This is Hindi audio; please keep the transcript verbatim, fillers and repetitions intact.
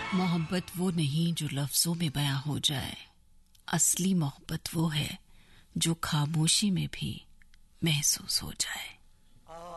मोहब्बत वो नहीं जो लफ्जों में बयां हो जाए, असली मोहब्बत वो है जो खामोशी में भी महसूस हो जाए।